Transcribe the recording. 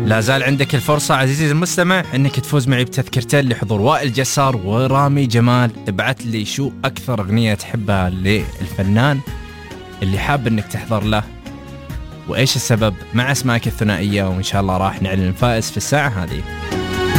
لا زال عندك الفرصة عزيزي المستمع انك تفوز معي بتذكرتين لحضور وائل جسار ورامي جمال. ابعث لي شو اكثر اغنية تحبها للفنان اللي حاب انك تحضر له وايش السبب مع اسمائك الثنائية، وان شاء الله راح نعلن الفائز في الساعة هذه.